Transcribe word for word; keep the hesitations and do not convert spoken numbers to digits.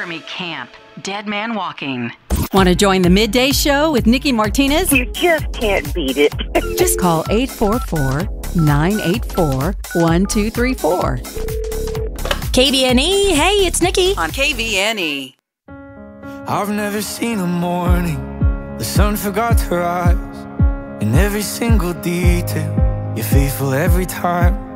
Jeremy Camp, Dead Man Walking. Want to join the Midday Show with Nikki Martinez? You just can't beat it. Just call eight four four, nine eight four, one two three four. K V N E, hey, it's Nikki. On K V N E. I've never seen a morning the sun forgot to rise. In every single detail, you're faithful every time.